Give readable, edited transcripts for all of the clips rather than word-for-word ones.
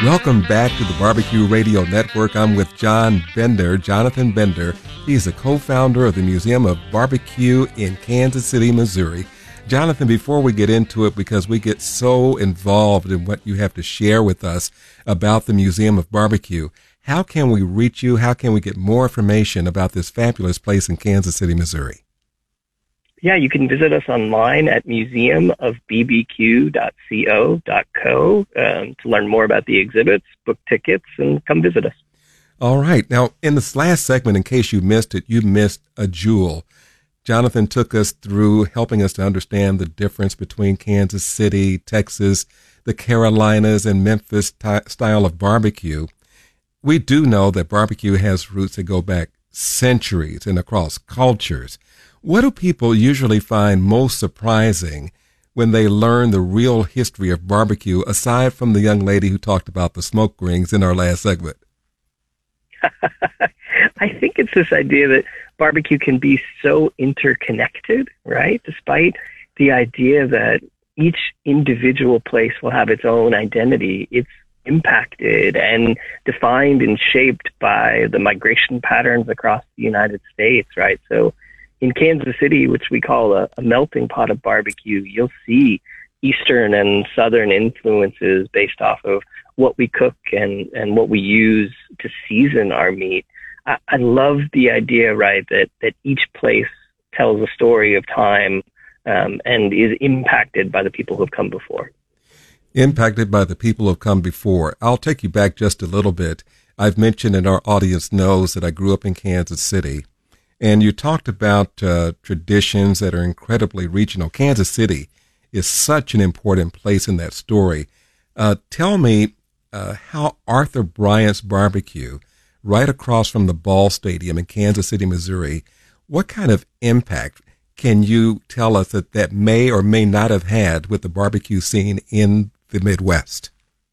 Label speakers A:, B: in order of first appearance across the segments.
A: Welcome back to the Barbecue Radio Network. I'm with John Bender, Jonathan Bender. He's the co-founder of the Museum of Barbecue in Kansas City, Missouri. Jonathan, before we get into it, because we get so involved in what you have to share with us about the Museum of Barbecue, how can we reach you? How can we get more information about this fabulous place in Kansas City, Missouri?
B: Yeah, you can visit us online at museumofbbq.co.co to learn more about the exhibits, book tickets, and come visit us.
A: All right. Now, in this last segment, in case you missed it, you missed a jewel. Jonathan took us through helping us to understand the difference between Kansas City, Texas, the Carolinas, and Memphis style of barbecue. We do know that barbecue has roots that go back centuries and across cultures. What do people usually find most surprising when they learn the real history of barbecue, aside from the young lady who talked about the smoke rings in our last segment?
B: I think it's this idea that barbecue can be so interconnected, right? Despite the idea that each individual place will have its own identity, it's impacted and defined and shaped by the migration patterns across the United States, right? So in Kansas City, which we call a melting pot of barbecue, you'll see Eastern and Southern influences based off of what we cook and what we use to season our meat. I love the idea, right, that each place tells a story of time and is impacted by the people who have come before.
A: Impacted by the people who have come before. I'll take you back just a little bit. I've mentioned, and our audience knows, that I grew up in Kansas City. And you talked about traditions that are incredibly regional. Kansas City is such an important place in that story. Tell me how Arthur Bryant's Barbecue, right across from the Ball Stadium in Kansas City, Missouri, what kind of impact can you tell us that may or may not have had with the barbecue scene in the Midwest?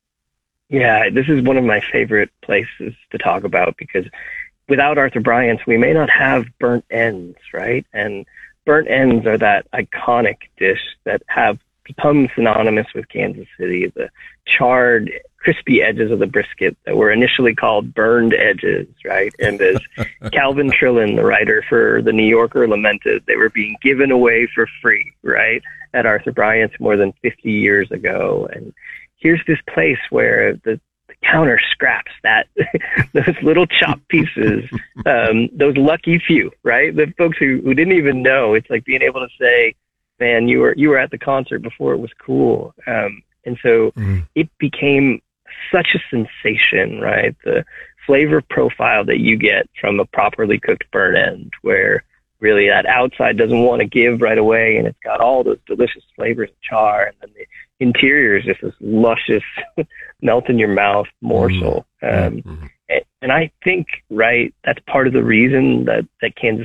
B: Yeah, this is one of my favorite places to talk about because without Arthur Bryant's, we may not have burnt ends, right? And burnt ends are that iconic dish that have become synonymous with Kansas City, the charred, crispy edges of the brisket that were initially called burned edges, right? And as Calvin Trillin, the writer for The New Yorker, lamented, they were being given away for free, right, at Arthur Bryant's more than 50 years ago. And here's this place where the counter scraps that those little chopped pieces, those lucky few, right? The folks who didn't even know. It's like being able to say, man, you were at the concert before it was cool. And so it became such a sensation, right? The flavor profile that you get from a properly cooked burnt end, where really that outside doesn't want to give right away, and it's got all those delicious flavors of char, and then the interior is just this luscious, melt in your mouth morsel. And I think, right, that's part of the reason that Kansas